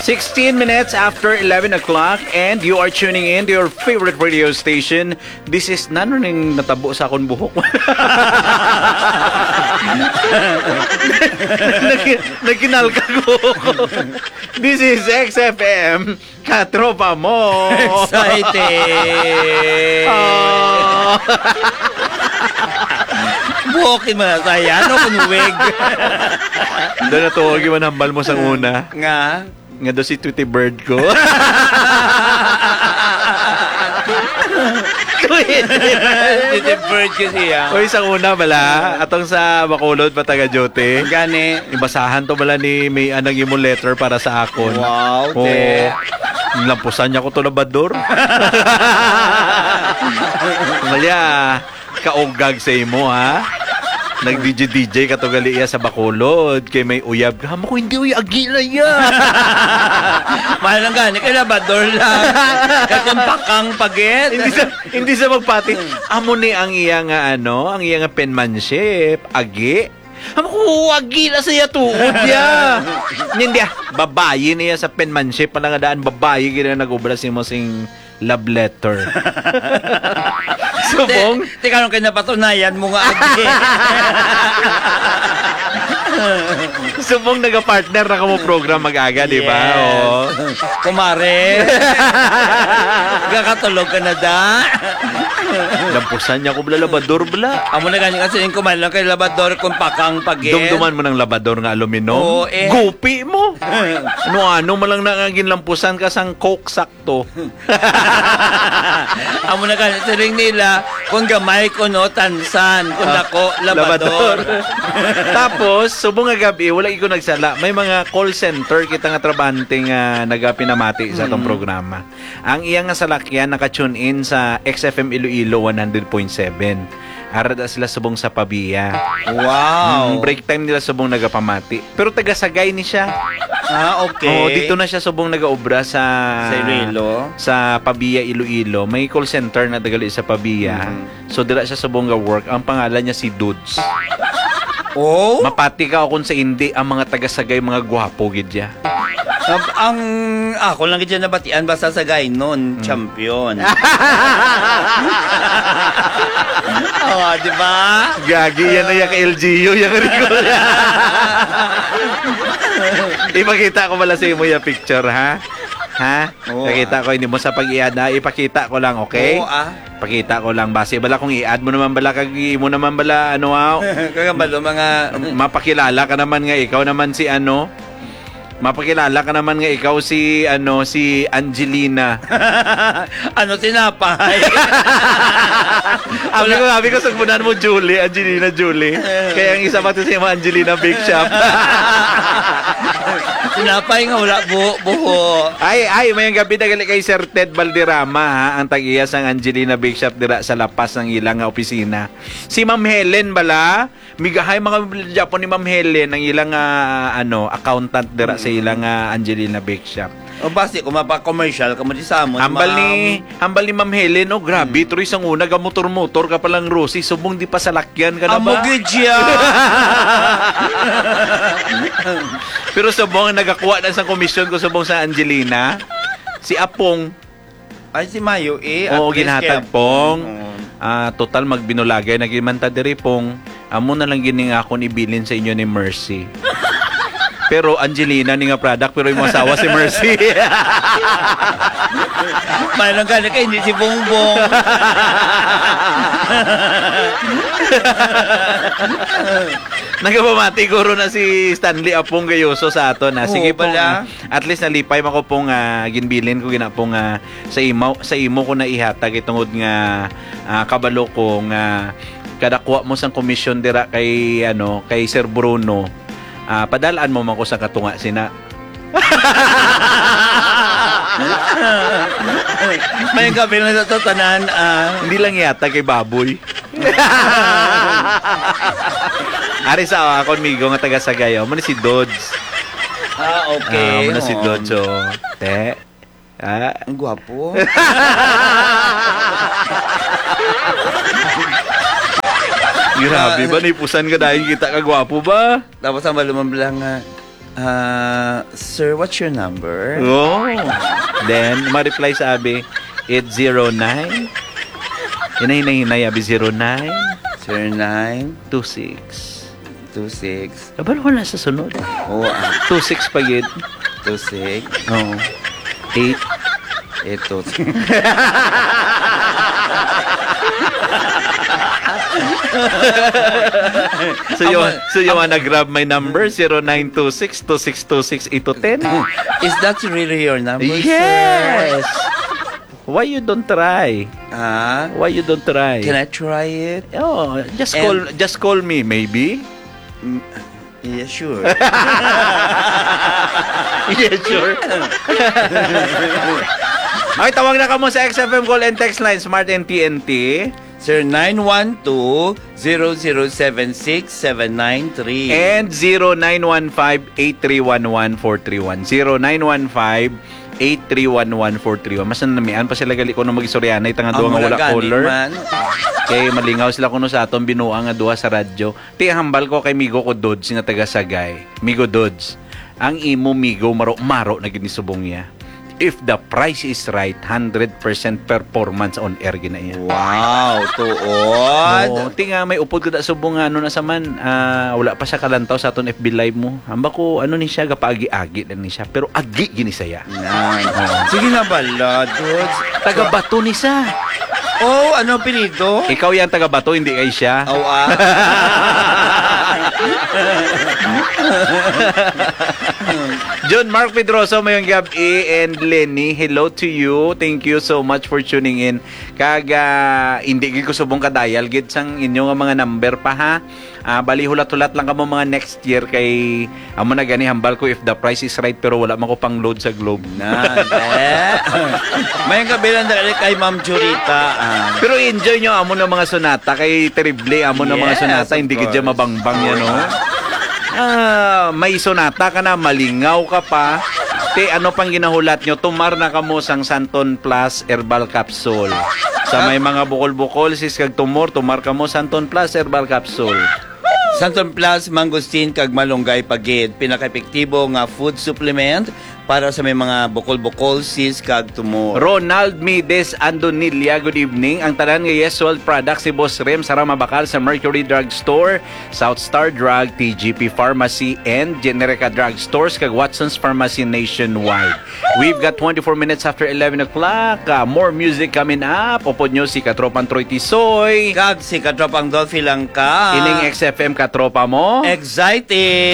16 minutes after 11 o'clock and you are tuning in to your favorite radio station. This is nanoning natabo sa akong buhok. Nakinalka ko. This is XFM. Katropa mo. Excited. Buhokin mo na saya. Ano kunuwig? Doon na tuwag yung manambal mo sa una. Nga do si Tweety Bird ko. Tweety Bird ko siya. O isang una bala, atong sa Bacolod pa taga-jote. Gani. Ibasahan to bala ni may anang imo letter para sa akon. Wow, oh, te. Lampusan niya ko to labador. Malya, kaugag sa imo ha. Nag-DJ ka to gali iya sa Bacolod kay may uyab. Hamo ko hindi agila ya. Mahal lang gani kay labador lang. Katumpakang pagit. hindi sa magpati. Amo ni ang iya nga ang iya nga penmanship, agi. Hamo ko agila sa iya tuod ya. Hindi babayi niya sa penmanship pa nga daan babayi gina nag-ubras mo sing love letter. Subong? Teka nung kinapatunayan mo nga agi. Subong nag-partner na kamo program mag-aga, di ba? Yes. Oh. Kumare. Gakatulog ka na da. Lampusan niya ko bala labador bala. Amo na ganyan kasi yung kumain lang kay labador kung pakang pagit. Dumduman mo ng labador nga aluminum. Oo, eh. Gupi mo. Ano mo lang nangagin lampusan ka sang coke sakto. Amo na ganyan sa ring nila kung gamay ko no tansan kung dako labador. Tapos subong nga gabi wala iko nagsala. May mga call center kita nga trabahante nga nagapinamati sa atong programa. Ang iya nga salakyan naka-tune in sa XFM Iloilo 100.7. Arada sila subong sa Pabia. Wow. Break time nila subong nagapamati. Pero taga-Sagay ni siya. Okay. Oo, dito na siya subong nagaobra sa Iloilo. Sa Pabia, Iloilo. May call center na dagali sa Pabia. So dira siya subong ga-work. Ang pangalan niya si Dudes. Oh? Mapati ka kung sa hindi ang mga taga-Sagay mga gwapo gidya. Ang ako lang gidya nabatian basta sa Sagay noon, champion. Oh, di ba? Gagi yan na yung LGU yung record. Ipakita ko pala sa imo yung picture, ha? Ha? Oo, Pakita ko, hindi mo sa pag-i-add na. Ipakita ko lang, okay? Oo, Pakita ko lang. Base bala kung i-add mo naman bala, mo naman bala, Kagambalo mga... mapakilala ka naman nga, ikaw naman si mapakilala ka naman nga ikaw si si Angelina. Tinapay? Sabi ko sagbunan mo Angelina Julie. Kaya ang isa pa to si Angelina Bake Shop. Tinapay nga wala buho. Ay, mayang gabi dagali kay Sir Ted Valderrama ha, ang tag-iya sang Angelina Bake Shop dira sa lapas ng ilang opisina. Si Ma'am Helen bala, migahay mga Japon ni Ma'am Helen ang ilang accountant dira sa ilang Angelina Bake Shop. O basi kung mapa-commercial ka mo di sa amon. Hambal ni Ma'am Helen, grabe, tuloy sang una ka motor-motor ka palang Rosie, subong di pa salakyan ka na ba? Amogidya! Pero subong nagakuha na sa komisyon ko subong sa Angelina, si Apong. Ay, si Mayo Oo, ginhatag pong. Total magbinulagay, nagimanta diri pong. Amo na lang gining akon ibilin sa inyo ni Mercy. Pero Angelina ni nga product pero yung asawa si Mercy. Paano ka na kayo, hindi si Bongbong. Nagpamati guro na si Stanley Apong Gayoso sa ato na. Sige po, at least nalipay mako pong ginbilin ko ginapong sa imo ko na ihatag itungod nga kabalo ko nga kadakwa mo sang komisyon dira kay kay Sir Bruno. Padalaan mo man ko sa katunga sina. May gabi na sa tanan. Hindi lang yata kay Baboy. Ari sa ako migo nga taga Sagayo, mo si Dodds. Okay. Mo si Dodds. Te. Ang gwapo. Grabe ba, nipusan ka dahil kita kagwapo ba? Tapos ang malumang bilang Sir, what's your number? Oh. Then, ma-reply sa abi, 809. Hinay-hinay, abi 09. 09 26. 26. Kabalo ko na sa sunod. Oh, 26 pagid. 26. Oo. 8. Ito. So you wanna grab my number? 0926-2626-810? Is that really your number, Yes! sir? Why you don't try? Why you don't try? Can I try it? Oh, just call me, maybe. Yeah, sure. Yeah, sure. Okay, tawag na ka mo sa XFM call and text line, Smart and TNT. Sir, 912-0076-793. And 0915-8311-431. 0915-8311-431. Mas nanamian pa sila gali ko nung mag-isoryanay tanga duwa nga wala caller. Kay malingaw sila kuno sa atong binuang nga duha sa radyo. Ti hambal ko kay Migo ko Dodds nga taga Sagay. Migo Dodds. Ang imo Migo maro na ginisubong niya. If the price is right, 100% performance on air gina yan. Wow, tuod. Oo, tinga may upod ko da subong ano na saman, wala pa siya kalantaw sa aton FB live mo. Hamba ko ano ni siya gapaagi-agi lang ni siya, pero agi gini saya. Sige na bala, dudes. Taga Bato ni siya. Oh, ano apelyido? Ikaw yan taga Bato, hindi kay siya. Oh, John Mark Pedroso, mayong gabi, and Lenny, hello to you. Thank you so much for tuning in. Hindi gid ko subong kadayal gid sang inyong mga number pa ha. Bali hulat-hulat lang kamo mga next year kay amo na gani hambal ko if the price is right pero wala man ko pang load sa Globe na. May kabilang dali kay Ma'am Jurita. Pero enjoy nyo amo na mga sonata kay Terrible amo na mga sonata hindi gid dyan mabangbang yan no. May sonata ka na, malingaw ka pa. Ano pang ginahulat nyo? Tumar na kamo sang Santon Plus Herbal Capsule. Sa may mga bukol-bukol, sis kag tumor ka mo Santon Plus Herbal Capsule. Santon Plus Mangosteen kag malunggay pagid. Pinaka-epektibo nga food supplement para sa may mga bukol-bukol, sis kag tumor. Ronald Mides Andonilia, good evening. Ang tanan nga Yes World Products si Boss Rem sa Ramabakal sa Mercury Drug Store, South Star Drug, TGP Pharmacy, and Generica Drug Stores kag Watson's Pharmacy nationwide. We've got 24 minutes after 11 o'clock. More music coming up. Upod nyo si Katropang Troy Tisoy. Kag si Katropang Dolphy lang ka. Ining XFM Katropa mo. Exciting!